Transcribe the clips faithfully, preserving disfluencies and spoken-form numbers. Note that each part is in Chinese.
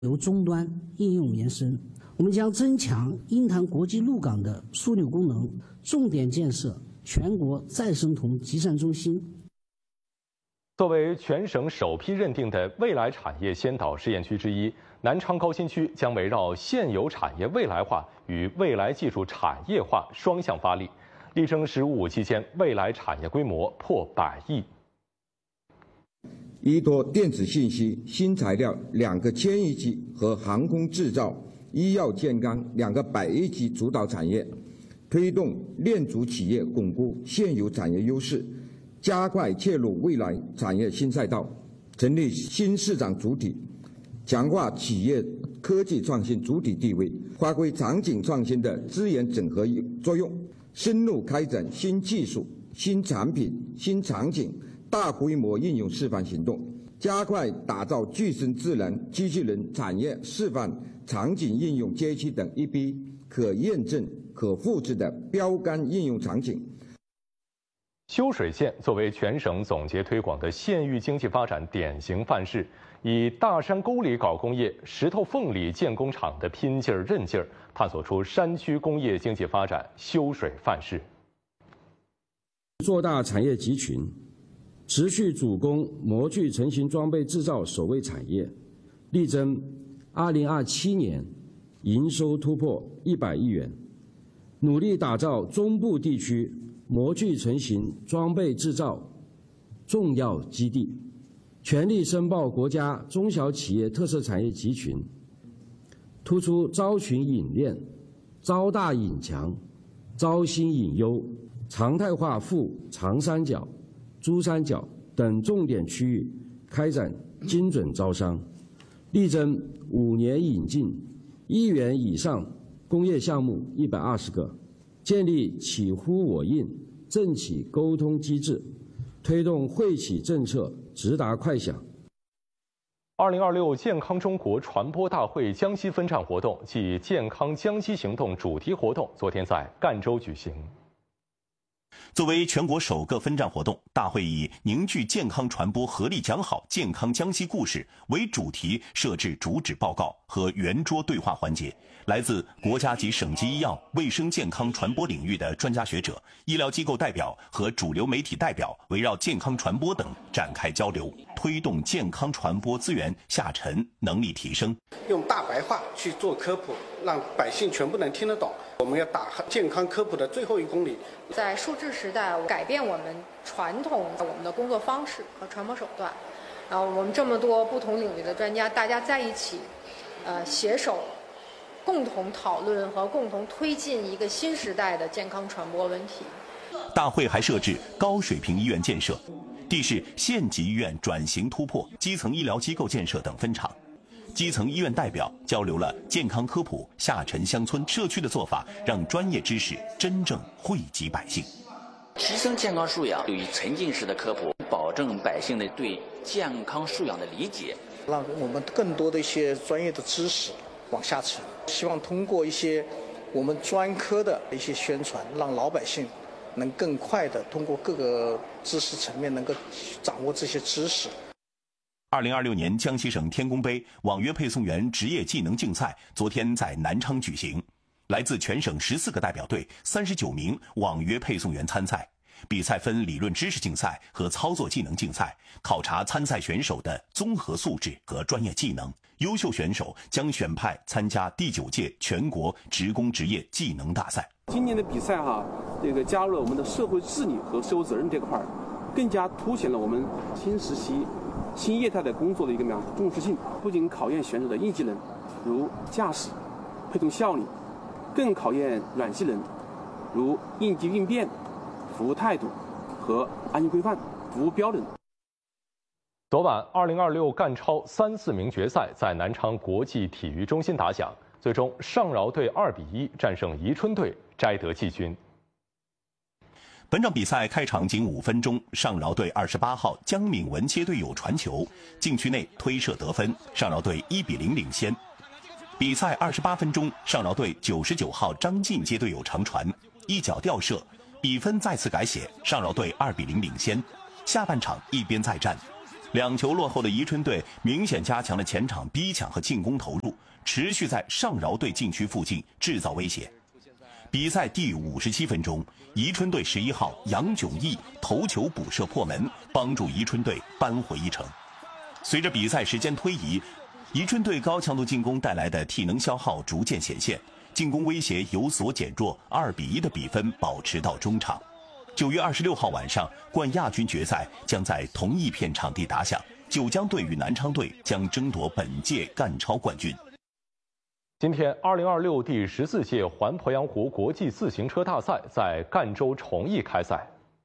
由终端应用延伸。我们将增强鹰潭国际陆港的枢纽功能，重点建设全国再生铜集散中心。 作为全省首批认定的未来产业先导试验区之一，南昌高新区将围绕现有产业未来化与未来技术产业化双向发力，力争“十五五”期间未来产业规模破百亿。 依托电子信息、新材料两个千亿级和航空制造、医药健康两个百亿级主导产业，推动链组企业巩固现有产业优势，加快切入未来产业新赛道，成立新市场主体，强化企业科技创新主体地位，发挥场景创新的资源整合作用，深入开展新技术、新产品、新场景大规模应用示范行动，加快打造具身智能机器人产业示范场景应用街区等一批可验证、可复制的标杆应用场景。 修水县作为全省总结推广的县域经济发展典型范式，以大山沟里搞工业、石头缝里建工厂的拼劲儿韧劲儿，探索出山区工业经济发展修水范式， 做大产业集群。持续主攻模具成型装备制造首位产业，力争二零二七年营收突破一百亿元，努力打造中部地区模具成型装备制造重要基地，全力申报国家中小企业特色产业集群，突出招群引链、招大引强、招新引优，常态化赴长三角、珠三角等重点区域开展精准招商，力争五年引进一元以上工业项目一百二十个，建立企呼我应、政企沟通机制，推动惠企政策直达快响。 二零二六健康中国传播大会江西分站活动暨健康江西行动主题活动昨天在赣州举行。 作为全国首个分站活动，大会以凝聚健康传播合力讲好健康江西故事为主题，设置主旨报告和圆桌对话环节。来自国家级省级医药、卫生健康传播领域的专家学者、医疗机构代表和主流媒体代表围绕健康传播等展开交流，推动健康传播资源下沉能力提升。 用大白话去做科普，让百姓全部能听得懂。我们要打健康科普的最后一公里。 在数字时代，改变我们传统我们的工作方式和传播手段。然后我们这么多不同领域的专家，大家在一起，呃，携手，共同讨论和共同推进一个新时代的健康传播问题。 大会还设置高水平医院建设、地市县级医院转型突破、基层医疗机构建设等分场。基层医院代表交流了健康科普下沉乡村社区的做法，让专业知识真正惠及百姓。 提升健康素养，对于沉浸式的科普，保证百姓的对健康素养的理解， 让我们更多的一些专业的知识往下沉。希望通过一些我们专科的一些宣传，让老百姓能更快的通过各个知识层面能够掌握这些知识。 二零二六年江西省天工杯网约配送员职业技能竞赛昨天在南昌举行，来自全省十四个代表队、三十九名网约配送员参赛。比赛分理论知识竞赛和操作技能竞赛，考察参赛选手的综合素质和专业技能。优秀选手将选派参加第九届全国职工职业技能大赛。 今年的比赛哈，这个加入了我们的社会治理和社会责任这块儿，更加凸显了我们新时期新业态的工作的一个重视性。不仅考验选手的硬技能，如驾驶、配送效率，更考验软技能，如应急应变、服务态度和安全规范、服务标准。 昨晚，二零二六赣超三四名决赛在南昌国际体育中心打响，最终上饶队二比一战胜宜春队，摘得季军。 本场比赛开场仅五分钟，上饶队二十八号姜敏文接队友传球，禁区内推射得分，上饶队一比零领先。比赛二十八分钟，上饶队九十九号张晋接队友长传，一脚吊射，比分再次改写，上饶队二比零领先。下半场一边再战， 两球落后的宜春队明显加强了前场逼抢和进攻投入，持续在上饶队禁区附近制造威胁。比赛第五十七分钟，宜春队十一号杨炯义头球补射破门，帮助宜春队扳回一城。随着比赛时间推移，宜春队高强度进攻带来的体能消耗逐渐显现，进攻威胁有所减弱，二比一的比分保持到中场。九月二十六号晚上，冠亚军决赛将在同一片场地打响，九江队与南昌队将争夺本届赣超冠军。 今天，二零二六第十四届环鄱阳湖国际自行车大赛在赣州崇义开赛。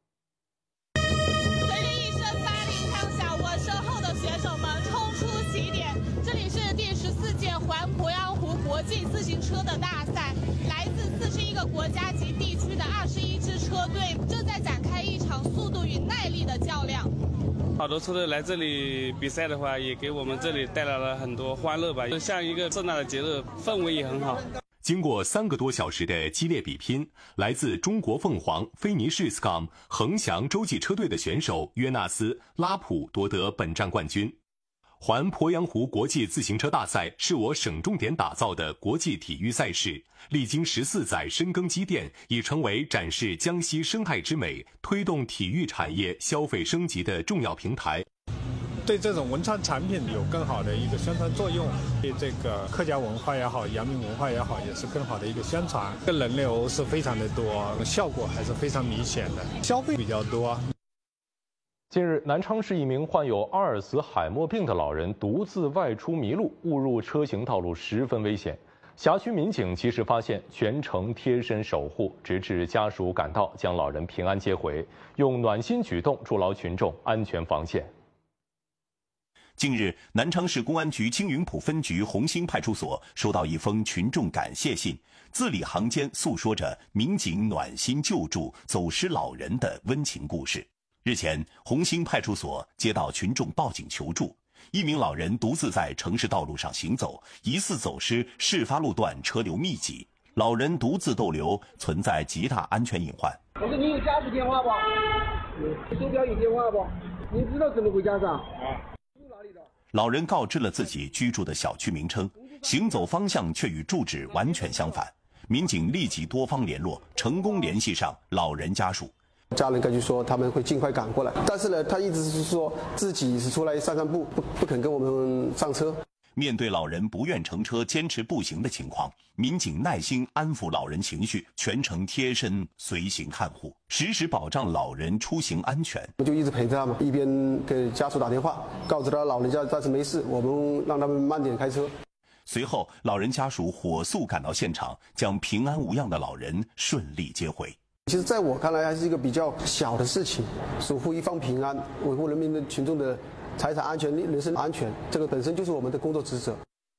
随着一声发令枪响，我身后的选手们冲出起点。这里是第十四届环鄱阳湖国际自行车的大赛，来自四十一个国家及地区的二十一支车队正在展开一场速度与耐力的较量。 好多车队来这里比赛的话，也给我们这里带来了很多欢乐吧，就像一个盛大的节日，氛围也很好。 经过三个多小时的激烈比拼，来自中国凤凰、菲尼士斯港、恒祥洲际车队的选手约纳斯·拉普夺得本站冠军。环鄱阳湖国际自行车大赛是我省重点打造的国际体育赛事，历经十四载深耕积淀，已成为展示江西生态之美、推动体育产业消费升级的重要平台。 对这种文创产品有更好的一个宣传作用，对这个客家文化也好、阳明文化也好，也是更好的一个宣传。这个人流是非常的多，效果还是非常明显的，消费比较多。 近日，南昌市一名患有阿尔茨海默病的老人独自外出迷路，误入车行道路，十分危险。辖区民警及时发现，全程贴身守护，直至家属赶到，将老人平安接回，用暖心举动筑牢群众安全防线。 近日，南昌市公安局青云浦分局红星派出所收到一封群众感谢信，字里行间诉说着民警暖心救助走失老人的温情故事。日前，红星派出所接到群众报警求助，一名老人独自在城市道路上行走，疑似走失，事发路段车流密集，老人独自逗留，存在极大安全隐患。 我说你有家属电话不？手表有电话不？你知道怎么回家是吧？ 老人告知了自己居住的小区名称，行走方向却与住址完全相反。民警立即多方联络，成功联系上老人家属。 家人根据说他们会尽快赶过来，但是呢，他一直是说自己是出来散散步，不不肯跟我们上车。 面对老人不愿乘车、坚持步行的情况，民警耐心安抚老人情绪，全程贴身随行看护，实时保障老人出行安全。 我就一直陪着他们，一边给家属打电话，告知他老人家暂时没事，我们让他们慢点开车。 随后，老人家属火速赶到现场，将平安无恙的老人顺利接回。 其实，在我看来，还是一个比较小的事情，守护一方平安，维护人民的群众的财产安全、人身安全，这个本身就是我们的工作职责。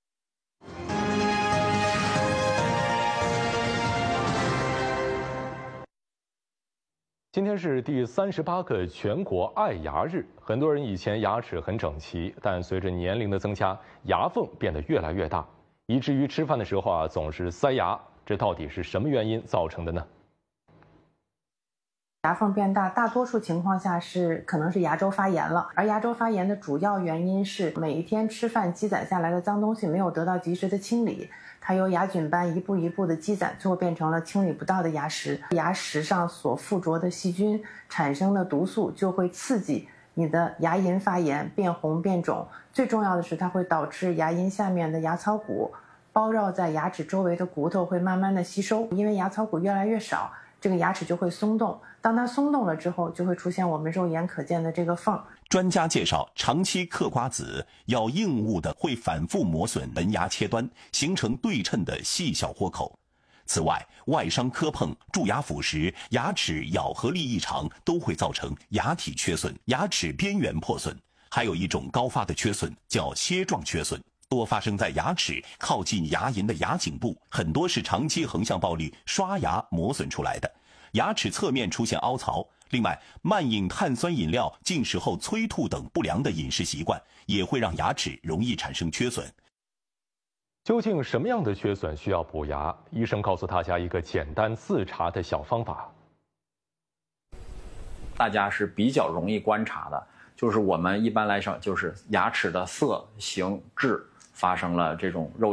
今天是第三十八个全国爱牙日，很多人以前牙齿很整齐，但随着年龄的增加，牙缝变得越来越大，以至于吃饭的时候啊总是塞牙。这到底是什么原因造成的呢？ 牙缝变大，大多数情况下是可能是牙周发炎了，而牙周发炎的主要原因是每一天吃饭积攒下来的脏东西没有得到及时的清理，它由牙菌斑一步一步的积攒，最后变成了清理不到的牙石。牙石上所附着的细菌产生的毒素就会刺激你的牙龈发炎，变红变肿。最重要的是，它会导致牙龈下面的牙槽骨包绕在牙齿周围的骨头会慢慢的吸收，因为牙槽骨越来越少，这个牙齿就会松动。当它松动了之后，就会出现我们肉眼可见的这个缝。 专家介绍，长期嗑瓜子、咬硬物的会反复磨损门牙切端，形成对称的细小豁口。此外，外伤磕碰、蛀牙腐蚀、牙齿咬合力异常都会造成牙体缺损、牙齿边缘破损。还有一种高发的缺损叫楔状缺损，多发生在牙齿靠近牙龈的牙颈部，很多是长期横向暴力刷牙磨损出来的。牙齿侧面出现凹槽。另外，慢饮碳酸饮料、进食后催吐等不良的饮食习惯也会让牙齿容易产生缺损。 究竟什么样的缺损需要补牙？医生告诉大家一个简单自查的小方法。 大家是比较容易观察的，就就是我们一般来说就是牙齿的色、形、质发生了这种肉。